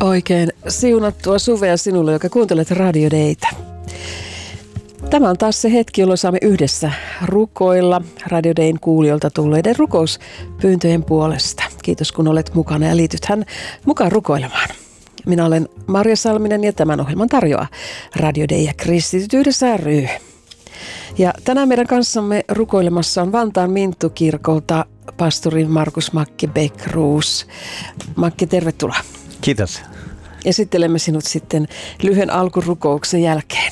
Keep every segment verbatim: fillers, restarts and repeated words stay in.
Oikein siunattua suvea sinulle, joka kuuntelet Radio Daytä. Tämä on taas se hetki, jolloin saamme yhdessä rukoilla Radio Dayn kuulijoilta tulleiden rukouspyyntöjen puolesta. Kiitos kun olet mukana ja liitythän mukaan rukoilemaan. Minä olen Marja Salminen ja tämän ohjelman tarjoaa Radio Day ja Kristityt yhdessä ry. Ja tänään meidän kanssamme rukoilemassa on Vantaan Minttu-kirkolta pastori Markus Makke Bäckroos. Makke, tervetuloa. Kiitos. Esittelemme sinut sitten lyhyen alkurukouksen jälkeen.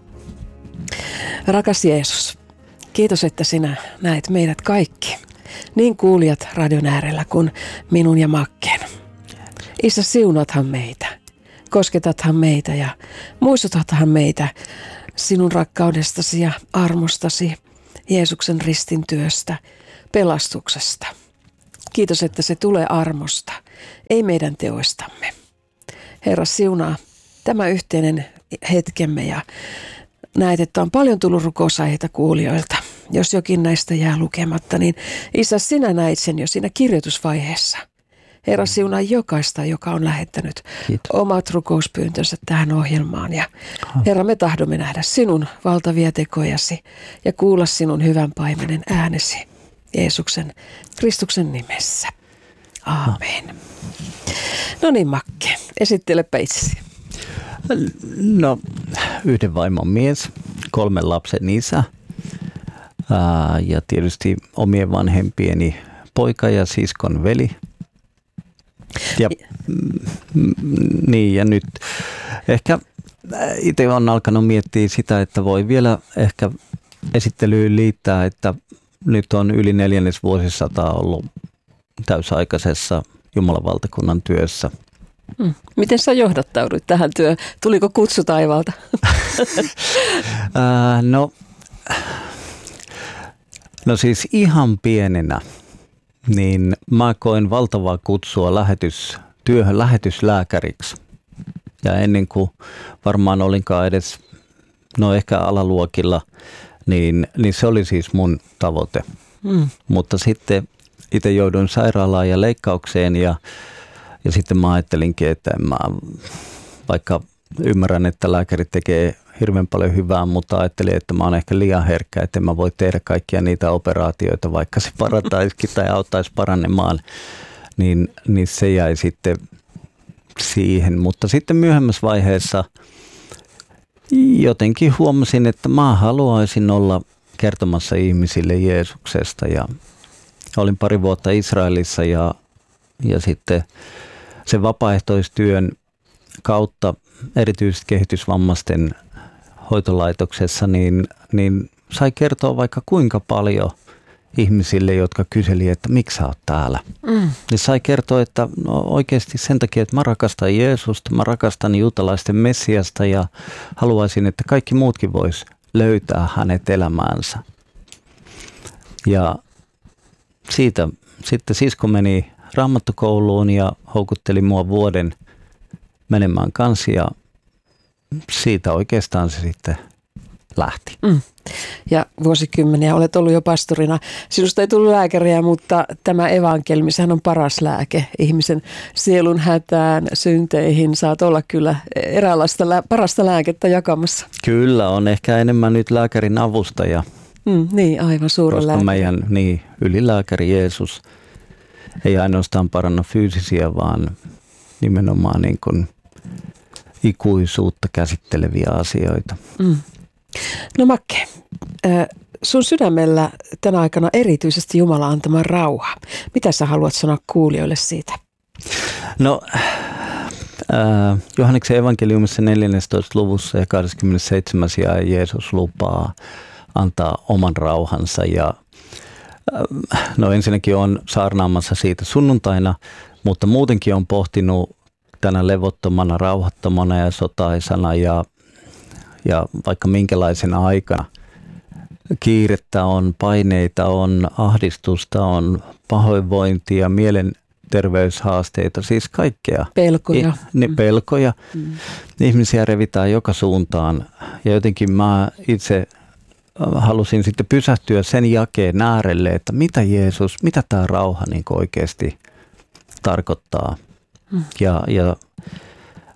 Rakas Jeesus, kiitos, että sinä näet meidät kaikki, niin kuulijat radion äärellä kuin minun ja Makkeen. Isä, siunathan meitä, kosketathan meitä ja muistutathan meitä sinun rakkaudestasi ja armostasi, Jeesuksen ristin työstä, pelastuksesta. Kiitos, että se tulee armosta, ei meidän teoistamme. Herra, siunaa tämä yhteinen hetkemme ja näet, että on paljon tullut rukousaiheita kuulijoilta. Jos jokin näistä jää lukematta, niin Isä, sinä näit sen jo siinä kirjoitusvaiheessa. Herra, siunaa jokaista, joka on lähettänyt Kiitos. Omat rukouspyyntönsä tähän ohjelmaan. Ja Herra, me tahdomme nähdä sinun valtavia tekojasi ja kuulla sinun hyvän paimenen äänesi Jeesuksen, Kristuksen nimessä. Aamen. No niin, Makke, esittelepä itsesi. No, yhden vaimon mies, kolmen lapsen isä ää, ja tietysti omien vanhempieni poika ja siskon veli. Ja, mm, niin, ja nyt ehkä itse olen alkanut miettiä sitä, että voi vielä ehkä esittelyyn liittää, että nyt on yli neljännes vuosisataa ollut täysaikaisessa Jumalan valtakunnan työssä. Hmm. Miten sä johdattauduit tähän työhön? Tuliko kutsu taivaalta? äh, no, no siis ihan pienenä, niin mä koin valtavaa kutsua lähetystyöhön lähetyslääkäriksi. Ja ennen kuin varmaan olinkaan edes, no ehkä alaluokilla, niin, niin se oli siis mun tavoite. Hmm. Mutta sitten itse jouduin sairaalaan ja leikkaukseen ja Ja sitten mä ajattelinkin, että mä, vaikka ymmärrän, että lääkärit tekee hirveän paljon hyvää, mutta ajattelin, että mä oon ehkä liian herkkä, että mä voi tehdä kaikkia niitä operaatioita, vaikka se parantaisikin tai auttaisi paranemaan, niin, niin se jäi sitten siihen. Mutta sitten myöhemmässä vaiheessa jotenkin huomasin, että mä haluaisin olla kertomassa ihmisille Jeesuksesta ja olin pari vuotta Israelissa ja, ja sitten sen vapaaehtoistyön kautta, erityisesti kehitysvammaisten hoitolaitoksessa, niin, niin sai kertoa vaikka kuinka paljon ihmisille, jotka kyseli, että miksi sä oot täällä. Mm. Ja sai kertoa, että no oikeasti sen takia, että mä rakastan Jeesusta, mä rakastan juutalaisten Messiasta ja haluaisin, että kaikki muutkin vois löytää hänet elämäänsä. Ja siitä sitten sisko meni raamattokouluun ja houkutteli mua vuoden menemään kanssa ja siitä oikeastaan se sitten lähti. Mm. Ja vuosikymmeniä olet ollut jo pastorina. Sinusta ei tullut lääkäriä, mutta tämä evankeliumi, sehän on paras lääke ihmisen sielun hätään, synteihin. Saat olla kyllä eräänlaista parasta lääkettä jakamassa. Kyllä, on ehkä enemmän nyt lääkärin avustaja. Mm, niin, aivan suuren lääkäri. Koska meidän niin, ylilääkäri Jeesus ei ainoastaan paranna fyysisiä, vaan nimenomaan niin kuin ikuisuutta käsitteleviä asioita. Mm. No Makke, sun sydämellä tänä aikana erityisesti Jumala antama rauha. Mitä sä haluat sanoa kuulijoille siitä? No äh, Johanneksen evankeliumissa neljännentoista luvussa ja kahdeskymmenesseitsemäs jae Jeesus lupaa antaa oman rauhansa ja no ensinnäkin on saarnaamassa siitä sunnuntaina, mutta muutenkin on pohtinut tänä levottomana, rauhattomana ja sotaisana ja, ja vaikka minkälaisena aikana. Kiirettä on, paineita on, ahdistusta on, pahoinvointia, mielenterveyshaasteita, siis kaikkea. Pelkoja. I, ne pelkoja. Mm. Ihmisiä revitään joka suuntaan ja jotenkin mä itse halusin sitten pysähtyä sen jakeen äärelle, että mitä Jeesus, mitä tämä rauha niin oikeasti tarkoittaa. Mm. Ja, ja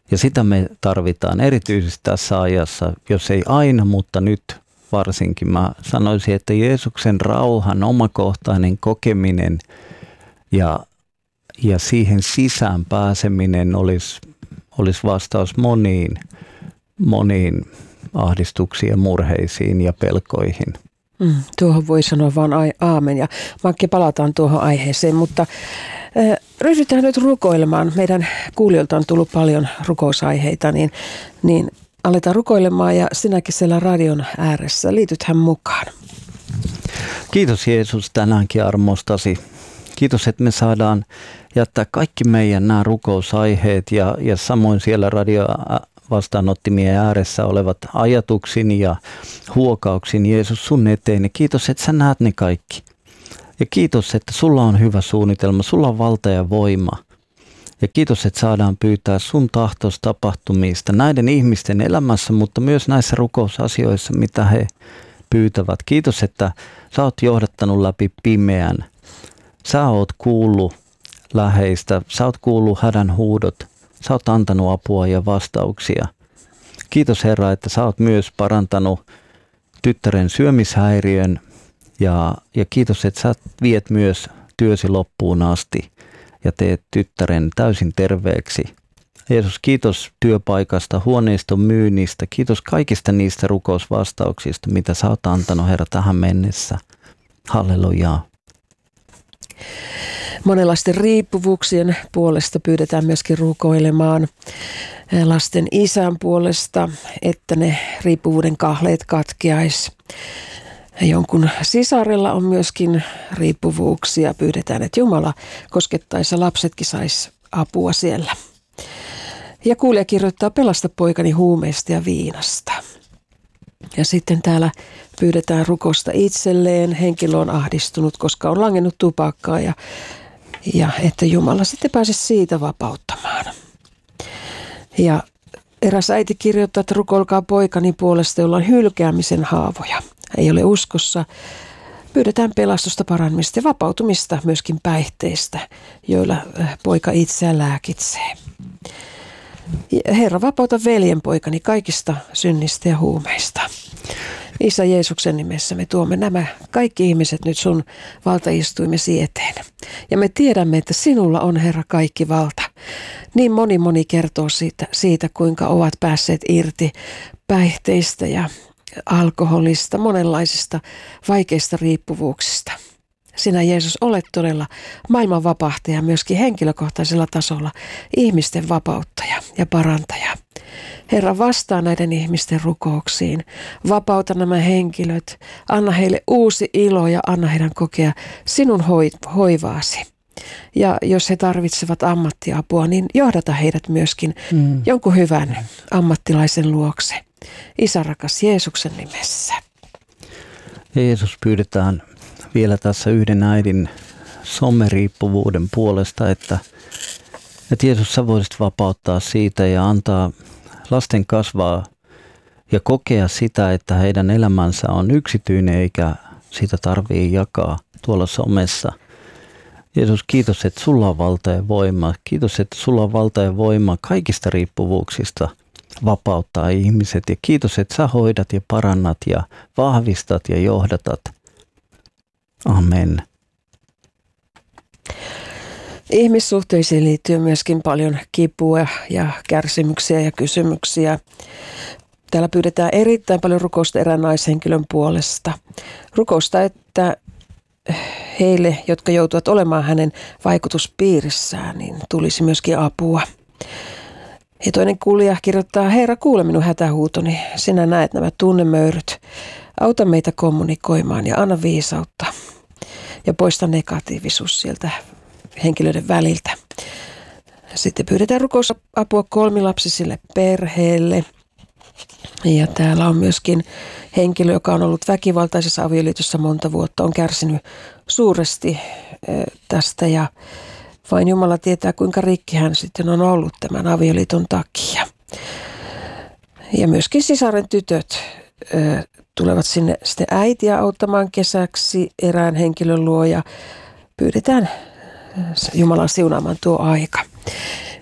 Ja sitä me tarvitaan erityisesti tässä ajassa, jos ei aina, mutta nyt varsinkin. Mä sanoisin, että Jeesuksen rauhan omakohtainen kokeminen ja, ja siihen sisään pääseminen olisi, olisi vastaus moniin, moniin ahdistuksiin ja murheisiin ja pelkoihin. Mm, tuohon voi sanoa vaan aamen ja vaikka palataan tuohon aiheeseen, mutta äh, ryhdytään nyt rukoilemaan. Meidän kuulijoilta on tullut paljon rukousaiheita, niin, niin aletaan rukoilemaan ja sinäkin siellä radion ääressä. Liitythän mukaan. Kiitos Jeesus tänäänkin armostasi. Kiitos, että me saadaan jättää kaikki meidän nämä rukousaiheet ja, ja samoin siellä radio vastaanottimien ääressä olevat ajatuksin ja huokauksin Jeesus sun eteen. Ja kiitos, että sä näet ne kaikki. Ja kiitos, että sulla on hyvä suunnitelma, sulla on valta ja voima. Ja kiitos, että saadaan pyytää sun tahtos tapahtumista näiden ihmisten elämässä, mutta myös näissä rukousasioissa, mitä he pyytävät. Kiitos, että sä oot johdattanut läpi pimeän. Sä oot kuullut läheistä, sä oot kuullut hädän huudot. Sä oot antanut apua ja vastauksia. Kiitos Herra, että sä oot myös parantanut tyttären syömishäiriön ja, ja kiitos, että sä viet myös työsi loppuun asti ja teet tyttären täysin terveeksi. Jeesus, kiitos työpaikasta, huoneiston myynnistä, kiitos kaikista niistä rukousvastauksista, mitä sä oot antanut Herra tähän mennessä. Halleluja. Monenlaisten riippuvuuksien puolesta pyydetään myöskin rukoilemaan lasten isän puolesta, että ne riippuvuuden kahleet katkeaisi. Jonkun sisarella on myöskin riippuvuuksia. Pyydetään, että Jumala koskettaisi ja lapsetkin sais apua siellä. Ja kuulija kirjoittaa, pelasta poikani huumeista ja viinasta. Ja sitten täällä pyydetään rukosta itselleen. Henkilö on ahdistunut, koska on langennut tupakkaa ja, ja että Jumala sitten pääsisi siitä vapauttamaan. Ja eräs äiti kirjoittaa, että rukoilkaa poikani puolesta, jolla on hylkäämisen haavoja. Ei ole uskossa. Pyydetään pelastusta, parantumista ja vapautumista myöskin päihteistä, joilla poika itseään lääkitsee. Herra, vapauta veljenpoikani kaikista synnistä ja huumeista. Isä Jeesuksen nimessä me tuomme nämä kaikki ihmiset nyt sun valtaistuimesi eteen. Ja me tiedämme, että sinulla on, Herra, kaikki valta. Niin moni moni kertoo siitä, siitä kuinka ovat päässeet irti päihteistä ja alkoholista, monenlaisista vaikeista riippuvuuksista. Sinä, Jeesus, olet todella maailman vapahtaja myöskin henkilökohtaisella tasolla, ihmisten vapauttaja ja parantaja. Herra, vastaa näiden ihmisten rukouksiin. Vapauta nämä henkilöt. Anna heille uusi ilo ja anna heidän kokea sinun hoivaasi. Ja jos he tarvitsevat ammattiapua, niin johdata heidät myöskin mm. jonkun hyvän ammattilaisen luokse. Isä rakas Jeesuksen nimessä. Jeesus, pyydetään vielä tässä yhden äidin someriippuvuuden puolesta, että, että Jeesus, sä voisit vapauttaa siitä ja antaa lasten kasvaa ja kokea sitä, että heidän elämänsä on yksityinen eikä sitä tarvitse jakaa tuolla somessa. Jeesus, kiitos, että sulla on valta ja voima. Kiitos, että sulla on valta ja voima kaikista riippuvuuksista vapauttaa ihmiset. Ja kiitos, että sä hoidat ja parannat ja vahvistat ja johdatat. Amen. Ihmissuhteisiin liittyy myöskin paljon kipua ja kärsimyksiä ja kysymyksiä. Täällä pyydetään erittäin paljon rukousta erään naishenkilön puolesta. Rukousta, että heille, jotka joutuvat olemaan hänen vaikutuspiirissään, niin tulisi myöskin apua. Ja toinen kuulija kirjoittaa, Herra, kuule minun hätähuutoni. Sinä näet nämä tunnemöyryt. Auta meitä kommunikoimaan ja anna viisautta. Ja poista negatiivisuus sieltä henkilöiden väliltä. Sitten pyydetään rukousapua kolmilapsisille perheelle. Ja täällä on myöskin henkilö, joka on ollut väkivaltaisessa avioliitossa monta vuotta, on kärsinyt suuresti tästä ja vain Jumala tietää, kuinka rikki hän sitten on ollut tämän avioliiton takia. Ja myöskin sisaren tytöt ö, tulevat sinne sitten äitiä auttamaan kesäksi erään henkilön luo ja pyydetään Jumalan siunaamaan tuo aika.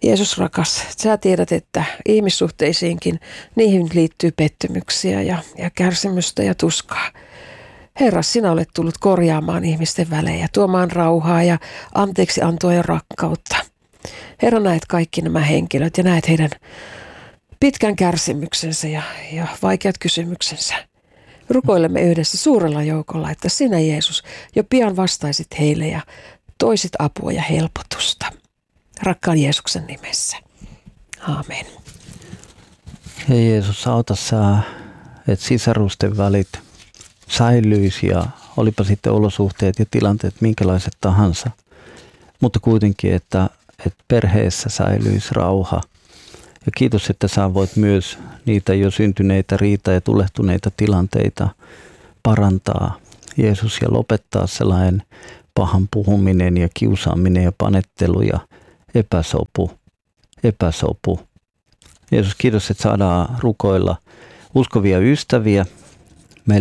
Jeesus rakas, sä tiedät, että ihmissuhteisiinkin niihin liittyy pettymyksiä ja, ja kärsimystä ja tuskaa. Herra, sinä olet tullut korjaamaan ihmisten välejä, tuomaan rauhaa ja anteeksi antoa ja rakkautta. Herra, näet kaikki nämä henkilöt ja näet heidän pitkän kärsimyksensä ja, ja vaikeat kysymyksensä. Rukoilemme yhdessä suurella joukolla, että sinä Jeesus jo pian vastaisit heille ja toisit apua ja helpotusta. Rakkaan Jeesuksen nimessä. Aamen. Ja Jeesus, auta sä, että sisarusten välit säilyisi ja olipa sitten olosuhteet ja tilanteet minkälaiset tahansa. Mutta kuitenkin, että, että perheessä säilyisi rauha. Ja kiitos, että sä voit myös niitä jo syntyneitä riita- ja tulehtuneita tilanteita parantaa, Jeesus, ja lopettaa sellainen pahan puhuminen ja kiusaaminen ja panettelu ja epäsopu. epäsopu. Jeesus, kiitos, että saadaan rukoilla uskovia ystäviä